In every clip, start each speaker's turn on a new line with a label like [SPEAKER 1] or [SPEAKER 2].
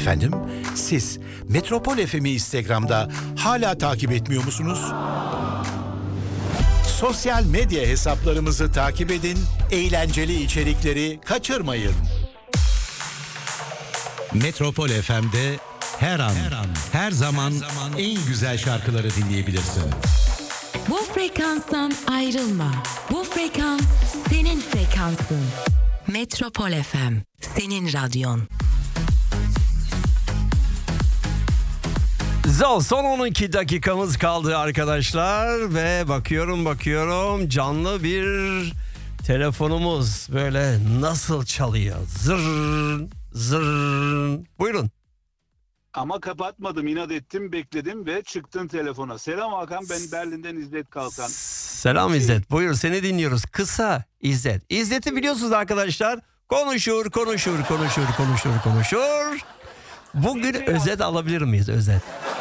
[SPEAKER 1] Efendim, siz Metropol FM'i Instagram'da hala takip etmiyor musunuz? Sosyal medya hesaplarımızı takip edin, eğlenceli içerikleri kaçırmayın. Metropol FM'de her an, her zaman en güzel şarkıları dinleyebilirsin.
[SPEAKER 2] Bu frekanstan ayrılma. Bu frekans senin frekansın. Metropol FM, senin radyon.
[SPEAKER 3] Son 12 dakikamız kaldı arkadaşlar ve bakıyorum canlı bir telefonumuz böyle nasıl çalıyor, zır zır. Buyurun.
[SPEAKER 4] Ama kapatmadım, inat ettim, bekledim ve çıktın telefona. Selam Hakan, ben Berlin'den İzzet Kalkan.
[SPEAKER 3] Selam İzzet, buyur seni dinliyoruz. Kısa İzzet. İzzet'i biliyorsunuz arkadaşlar, konuşur. Bugün özet alabilir miyiz, özet?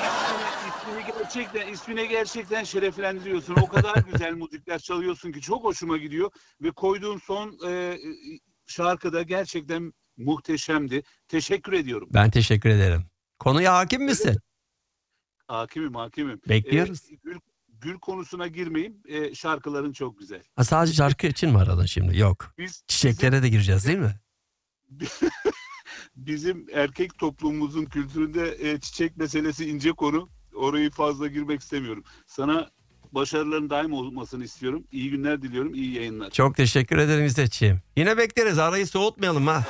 [SPEAKER 4] İsmini gerçekten şereflendiriyorsun. O kadar güzel müzikler çalıyorsun ki çok hoşuma gidiyor. Ve koyduğun son şarkı da gerçekten muhteşemdi. Teşekkür ediyorum.
[SPEAKER 3] Ben teşekkür ederim. Konuya hakim misin?
[SPEAKER 4] Hakimim.
[SPEAKER 3] Bekliyoruz.
[SPEAKER 4] Gül konusuna girmeyeyim. Şarkıların çok güzel.
[SPEAKER 3] Ha, sadece şarkı için mi aradın şimdi? Yok. Çiçeklere de gireceğiz değil mi?
[SPEAKER 4] Bizim erkek toplumumuzun kültüründe çiçek meselesi ince konu. Orayı fazla girmek istemiyorum. Sana başarıların daim olmasını istiyorum. İyi günler diliyorum. İyi yayınlar.
[SPEAKER 3] Çok teşekkür ederim İzzetciğim. Yine bekleriz. Arayı soğutmayalım ha.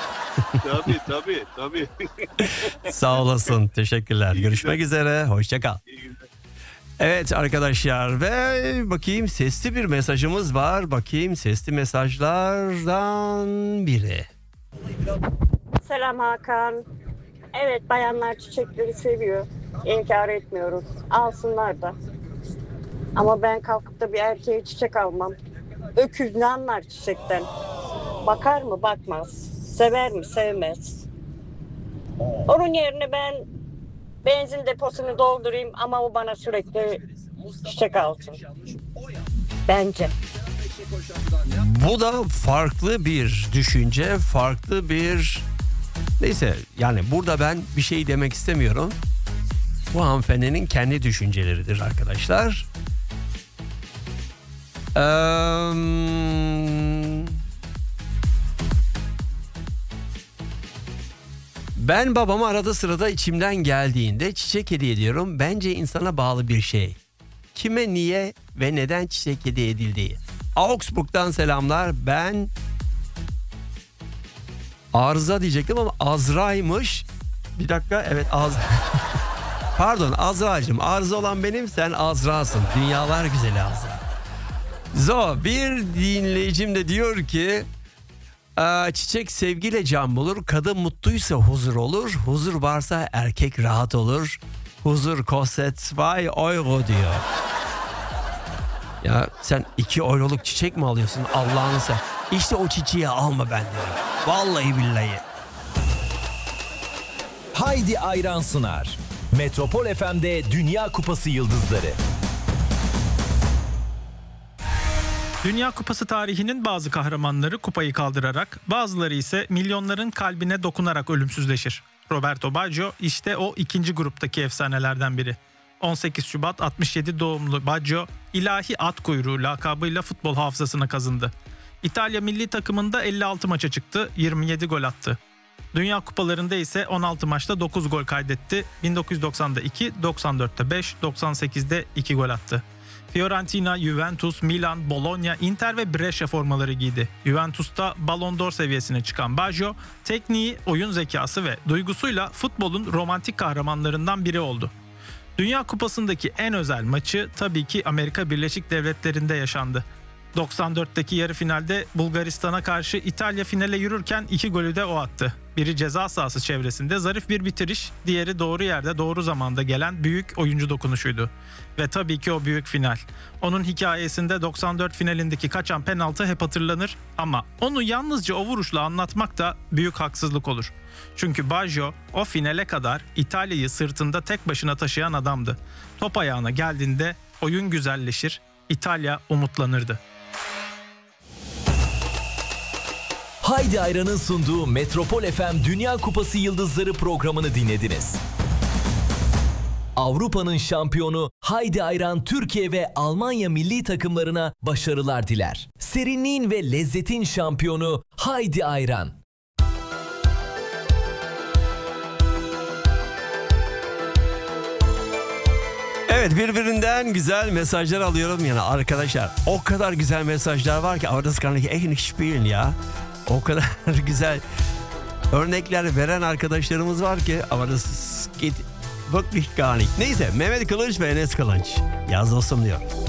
[SPEAKER 4] Tabii.
[SPEAKER 3] Sağ olasın. Teşekkürler. Görüşmek üzere. Hoşça kal.
[SPEAKER 4] İyi günler.
[SPEAKER 3] Evet arkadaşlar ve bakayım sesli bir mesajımız var. Bakayım sesli mesajlardan biri.
[SPEAKER 5] Selam Hakan. Evet, bayanlar çiçekleri seviyor. İnkar etmiyoruz. Alsınlar da. Ama ben kalkıp da bir erkeğe çiçek almam. Öküz ne anlar çiçekten? Bakar mı? Bakmaz. Sever mi? Sevmez. Onun yerine ben benzin deposunu doldurayım ama o bana sürekli çiçek alsın. Bence.
[SPEAKER 3] Bu da farklı bir düşünce, farklı bir... Neyse yani burada ben bir şey demek istemiyorum. Bu hanımefendinin kendi düşünceleridir arkadaşlar. Ben babama arada sırada içimden geldiğinde çiçek hediye ediyorum. Bence insana bağlı bir şey. Kime, niye ve neden çiçek hediye edildiği. Augsburg'dan selamlar. Ben Arıza diyecektim ama Azra'ymış. Bir dakika, evet Pardon Azra'cığım. Arıza olan benim, sen Azra'sın. Dünyalar güzeli Azra. Bir dinleyicim de diyor ki çiçek sevgiyle can bulur. Kadın mutluysa huzur olur. Huzur varsa erkek rahat olur. Huzur kostet 2 euro diyor. Ya sen 2 euroluk çiçek mi alıyorsun Allah'ını sen? İşte o çiçeği alma ben derim. Vallahi billahi.
[SPEAKER 6] Haydi Ayran sunar. Metropol FM'de Dünya Kupası yıldızları.
[SPEAKER 7] Dünya Kupası tarihinin bazı kahramanları kupayı kaldırarak, bazıları ise milyonların kalbine dokunarak ölümsüzleşir. Roberto Baggio işte o ikinci gruptaki efsanelerden biri. 18 Şubat 67 doğumlu Baggio, ilahi at kuyruğu lakabıyla futbol hafızasına kazındı. İtalya milli takımında 56 maça çıktı, 27 gol attı. Dünya kupalarında ise 16 maçta 9 gol kaydetti. 1990'da 2, 94'te 5, 98'de 2 gol attı. Fiorentina, Juventus, Milan, Bologna, Inter ve Brescia formaları giydi. Juventus'ta Ballon d'Or seviyesine çıkan Baggio, tekniği, oyun zekası ve duygusuyla futbolun romantik kahramanlarından biri oldu. Dünya Kupası'ndaki en özel maçı tabii ki Amerika Birleşik Devletleri'nde yaşandı. 94'teki yarı finalde Bulgaristan'a karşı İtalya finale yürürken 2 golü de o attı. Biri ceza sahası çevresinde zarif bir bitiriş, diğeri doğru yerde doğru zamanda gelen büyük oyuncu dokunuşuydu. Ve tabii ki o büyük final. Onun hikayesinde 94 finalindeki kaçan penaltı hep hatırlanır ama onu yalnızca o vuruşla anlatmak da büyük haksızlık olur. Çünkü Baggio o finale kadar İtalya'yı sırtında tek başına taşıyan adamdı. Top ayağına geldiğinde oyun güzelleşir, İtalya umutlanırdı.
[SPEAKER 6] Haydi Ayran'ın sunduğu Metropol FM Dünya Kupası Yıldızları programını dinlediniz. Avrupa'nın şampiyonu Haydi Ayran Türkiye ve Almanya milli takımlarına başarılar diler. Serinliğin ve lezzetin şampiyonu Haydi Ayran.
[SPEAKER 3] Evet, birbirinden güzel mesajlar alıyorum yani arkadaşlar. O kadar güzel mesajlar var ki, aber das kann ich echt nicht spielen ya. O kadar güzel örnekler veren arkadaşlarımız var ki, aber das geht wirklich gar nicht. Neyse, Mehmet Kılınç ve Enes Kılınç. Yaz dostum diyor.